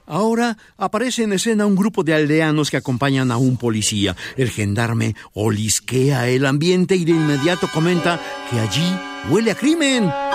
Ahora aparece en escena un grupo de aldeanos que acompañan a un policía. El gendarme olisquea el ambiente y de inmediato comenta que allí huele a crimen.